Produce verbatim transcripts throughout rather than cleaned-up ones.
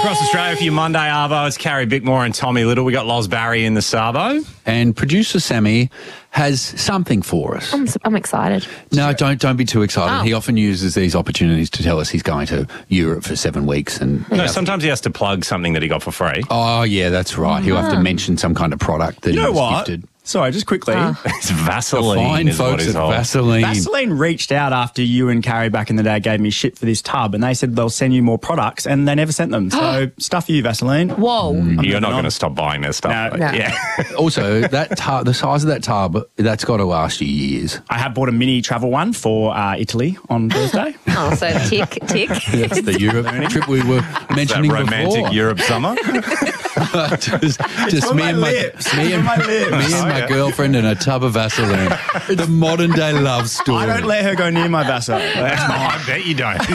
Across Australia for your Monday Arvo, it's Carrie Bickmore and Tommy Little. We got Loz Barry in the Sabo. And producer Sammy has something for us. I'm, I'm excited. No, don't don't be too excited. Oh. He often uses these opportunities to tell us he's going to Europe for seven weeks. And No, sometimes he has to plug something that he got for free. oh yeah, that's right. He'll have to mention some kind of product that You he know was what? gifted. Sorry, just quickly. It's Vaseline. Fine is what folks he's at on. Vaseline. Vaseline reached out after you and Carrie back in the day gave me shit for this tub, and they said they'll send you more products, and they never sent them. So stuff you, Vaseline. Whoa. You're not on. going to stop buying their stuff. No. but No. Yeah. Also, that tub, the size of that tub, that's got to last you years. I have bought a mini travel one for uh, Italy on Thursday. Oh, so tick, tick. That's the Europe trip we were that mentioning romantic before. Europe summer. just just on me my and my, lips. me It's and, on my lips. me and Oh, my yeah. girlfriend and a tub of Vaseline. The modern day love story. I don't let her go near my Vaseline. That's mine. I bet you don't.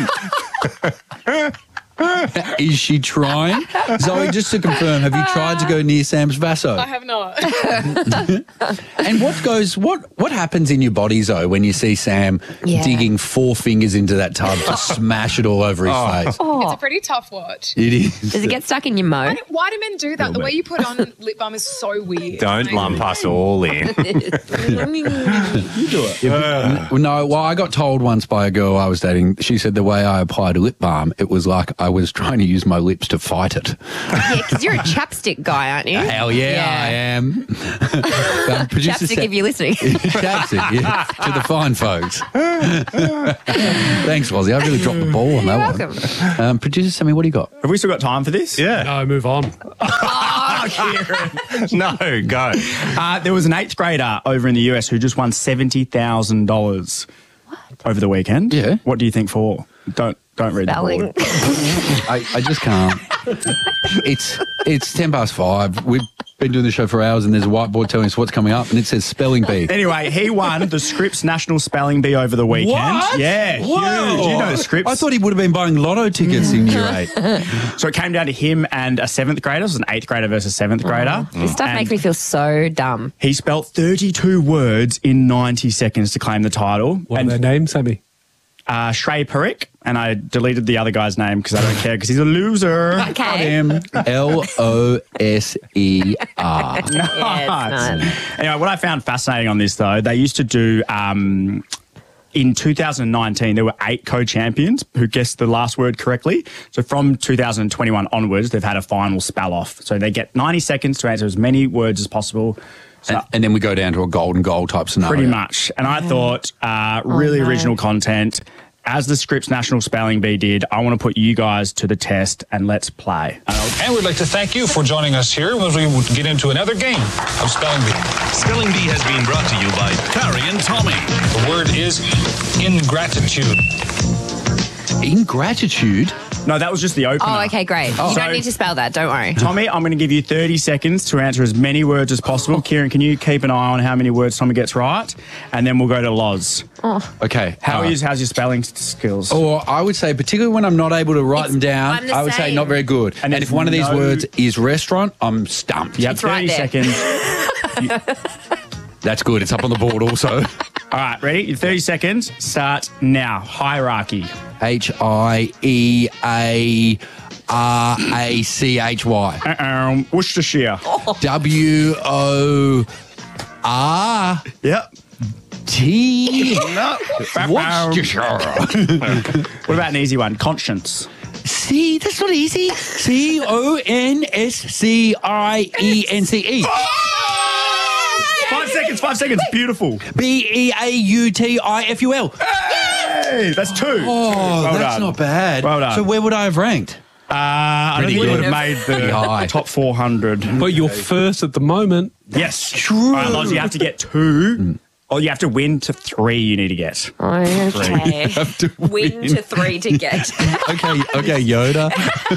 Is she trying? Zoe, just to confirm, have you tried to go near Sam's Vaso? I have not. And what goes, what what happens in your body, Zoe, when you see Sam Yeah. digging four fingers into that tub to smash it all over his face? It's a pretty tough watch. It is. Does it get stuck in your mo? Why do men do that? The way you put on lip balm is so weird. Don't lump us all in. No, well, I got told once by a girl I was dating, she said the way I applied lip balm, it was like I was trying to use my lips to fight it. Yeah, because you're a chapstick guy, aren't you? Hell yeah, Yeah. I am. um, producer Chapstick Sa- if you're listening. Chapstick, yeah, to the fine folks. Thanks, Wazzy. I really dropped the ball on that You're one. welcome. Um, producer Sammy, what do you got? Have we still got time for this? Yeah. No, move on. No, go. Uh, there was an eighth grader over in the U S who just won seventy thousand dollars over the weekend. Yeah. What do you think for? Don't don't read the Spelling. board. I, I just can't. It's it's ten past five. We've been doing the show for hours, and there's a whiteboard telling us what's coming up, and it says spelling bee. Anyway, he won the Scripps National Spelling Bee over the weekend. What? Yeah, Whoa. huge. You know the Scripps. I thought he would have been buying lotto tickets in year eight. So it came down to him and a seventh grader. It was an eighth grader versus seventh grader. This stuff And makes me feel so dumb. He spelt thirty-two words in ninety seconds to claim the title. What and are their names, Sammy? uh, Shrey Perick, and I deleted the other guy's name because I don't care because he's a loser. Okay. M L O S E R. Yeah, it's not. Anyway, what I found fascinating on this, though, they used to do... Um, in two thousand nineteen, there were eight co-champions who guessed the last word correctly. So from two thousand twenty-one onwards, they've had a final spell-off. So they get ninety seconds to answer as many words as possible. So And, and then we go down to a golden goal type scenario. pretty much. And I thought, uh, really Oh, no. original content. As the Scripps National Spelling Bee did, I want to put you guys to the test and let's play. And we'd like to thank you for joining us here as we would get into another game of Spelling Bee. Spelling Bee has been brought to you by Carrie and Tommy. The word is ingratitude. Ingratitude. No, that was just the opener. Oh, okay, great. You So- don't need to spell that. Don't worry. Tommy, I'm going to give you thirty seconds to answer as many words as possible. Kieran, can you keep an eye on how many words Tommy gets right? And then we'll go to Loz. Okay. How all right. is how's your spelling s- skills? Or I would say, particularly when I'm not able to write It's- them down, I'm the I would say same. not very good. And And, there's if one of these no- words is restaurant, I'm stumped. You have It's right thirty there. seconds. That's good. It's up on the board also. All right, ready? Your thirty seconds start now. Hierarchy. H I E A R A C H Y. Uh-oh. Worcestershire. W O R Yep. T. No. Worcestershire. What about an easy one? Conscience. See, that's not easy. C O N S C I E N C E. Five seconds, five seconds. Beautiful. B E A U T I F U L. Hey, that's two. Oh, Well that's done. not bad. Well done. So where would I have ranked? Uh, I don't Pretty think you would good. have made Pretty high. the top four hundred. But you're first at the moment. Yes. true. All right, Loz, you have to get two. Or you have to win to three you need to get. Okay. Win to three to get. Okay, okay, Yoda.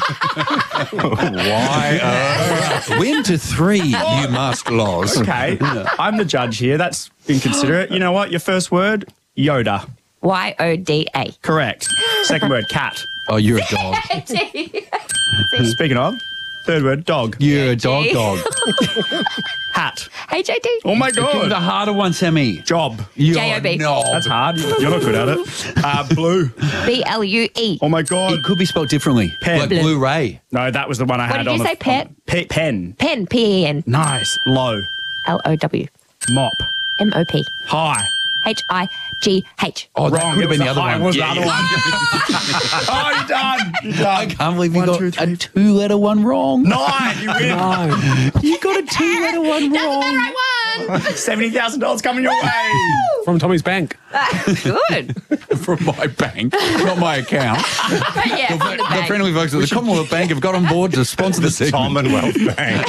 Why? Uh, Win to three, you must, Loz. Okay. I'm the judge here. That's inconsiderate. You know what? Your first word, Yoda. Y O D A. Correct. Second word, cat. Oh, you're a dog. Speaking of, Third word, dog. You're a dog Gee. dog. Hat. H A D. Oh, my Give me the God. harder one, Sammy. Job. You're J O B. not. That's hard. You're not good at it. Uh, blue. B L U E. Oh, my God. It could be spelled differently. Pen. Like Blu-ray. No, that was the one I What had did on you the say, pet? on- Pe- pen. Pen. P E N. Nice. Low. L O W. Mop. M O P. High. H I G H. Oh, that Wrong. could have It been was the other high. one. It was Yeah, the other yeah. one. Oh, you're done. You're done. I can't believe you One, got two, three, a two-letter one wrong. Nine. You win. No. You got a two-letter one wrong. seventy thousand dollars coming your way. From Tommy's bank. Good. From my bank, not my account. But yeah, from the The bank. friendly folks at the Commonwealth Bank have got on board to sponsor the segment. Commonwealth Bank.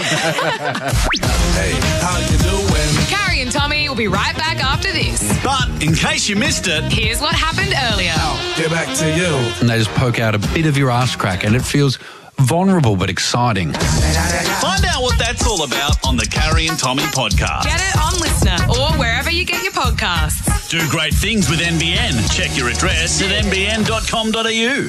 Hey, how you doing? Carrie and Tommy will be right back after this. But in case you missed it, Here's what happened earlier. get back to you. And they just poke out a bit of your ass crack, and it feels vulnerable but exciting. Find out what that's all about on the Carrie and Tommy podcast. Get it on Listener or wherever you get your podcasts. Do great things with N B N. Check your address at n b n dot com dot a u.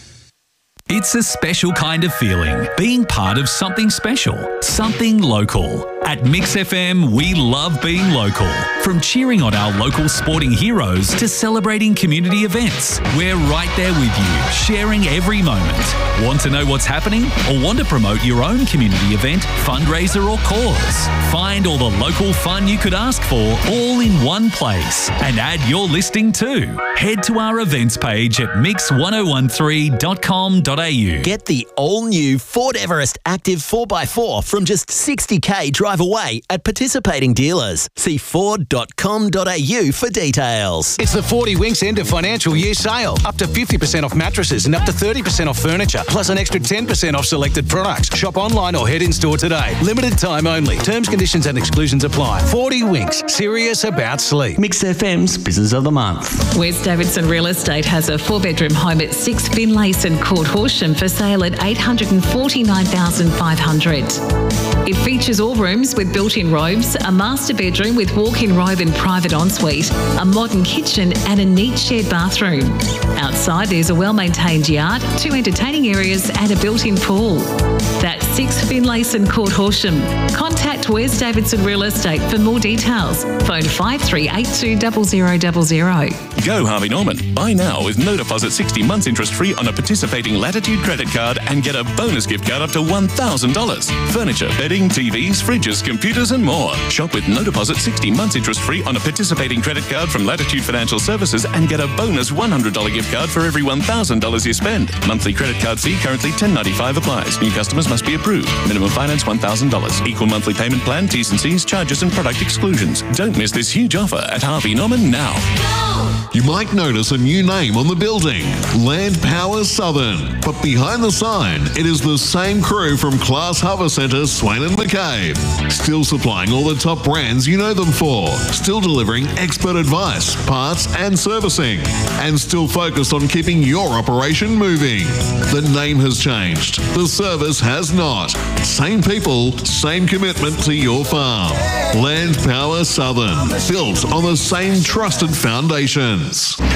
It's a special kind of feeling, being part of something special, something local. At Mix F M, we love being local. From cheering on our local sporting heroes to celebrating community events, we're right there with you, sharing every moment. Want to know what's happening or want to promote your own community event, fundraiser or cause? Find all the local fun you could ask for all in one place and add your listing too. Head to our events page at mix ten thirteen dot com dot a u. Get the all-new Ford Everest Active four by four from just sixty k drive away at participating dealers. See ford dot com dot a u for details. It's the forty Winks end of financial year sale. Up to fifty percent off mattresses and up to thirty percent off furniture, plus an extra ten percent off selected products. Shop online or head in store today. Limited time only. Terms, conditions and exclusions apply. forty Winks. Serious about sleep. Mix F M's Business of the Month. Wes Davidson Real Estate has a four-bedroom home at six Finlayson Court, Horsham for sale at eight hundred forty-nine thousand five hundred dollars. It features all rooms with built-in robes, a master bedroom with walk-in robe and private ensuite, a modern kitchen and a neat shared bathroom. Outside there's a well-maintained yard, two entertaining areas and a built-in pool. That's six Finlayson Court, Horsham. Contact Wes Davidson Real Estate for more details. Phone five three eight two zero zero zero zero. Go Harvey Norman. Buy now with no deposit sixty months interest free on a participating Latitude credit card and get a bonus gift card up to one thousand dollars. Furniture, bedding, T Vs, fridges, computers and more. Shop with no deposit sixty months interest free on a participating credit card from Latitude Financial Services and get a bonus one hundred dollars gift card for every one thousand dollars you spend. Monthly credit card fee currently ten ninety-five applies. New customers must be approved. Minimum finance one thousand dollars. Equal monthly payment plan, T's and C's, charges and product exclusions. Don't miss this huge offer at Harvey Norman now. You might notice a new name on the building, Land Power Southern. But behind the sign, it is the same crew from Class Harvest Centre, Swain and McCabe. Still supplying all the top brands you know them for. Still delivering expert advice, parts and servicing. And still focused on keeping your operation moving. The name has changed. The service has not. Same people, same commitment to your farm. Land Power Southern. Built on the same trusted foundations.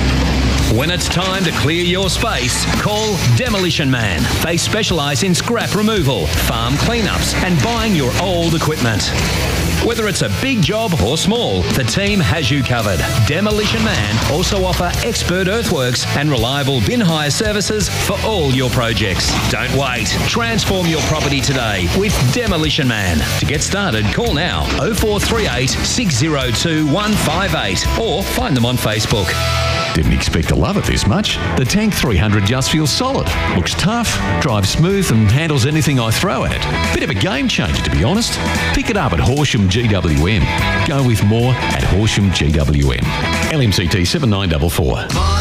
When it's time to clear your space, call Demolition Man. They specialise in scrap removal, farm cleanups and buying your old equipment. Whether it's a big job or small, the team has you covered. Demolition Man also offer expert earthworks and reliable bin hire services for all your projects. Don't wait. Transform your property today with Demolition Man. To get started, call now oh four three eight, six oh two, one five eight or find them on Facebook. Didn't expect to love it this much. The Tank three hundred just feels solid. Looks tough, drives smooth and handles anything I throw at it. Bit of a game changer, to be honest. Pick it up at Horsham G W M. Go with more at Horsham G W M. L M C T seven nine four four.